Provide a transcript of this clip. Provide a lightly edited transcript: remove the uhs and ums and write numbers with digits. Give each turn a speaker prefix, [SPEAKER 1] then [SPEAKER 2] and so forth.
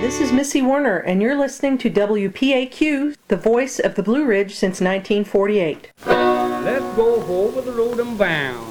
[SPEAKER 1] This is Missy Warner, and you're listening to WPAQ, the voice of the Blue Ridge since 1948.
[SPEAKER 2] Let's go over the road and bound.